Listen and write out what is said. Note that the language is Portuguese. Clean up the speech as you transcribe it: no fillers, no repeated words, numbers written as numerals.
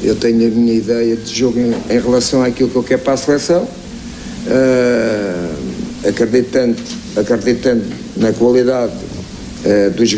eu tenho a minha ideia de jogo em relação àquilo que eu quero para a seleção, acreditando na qualidade dos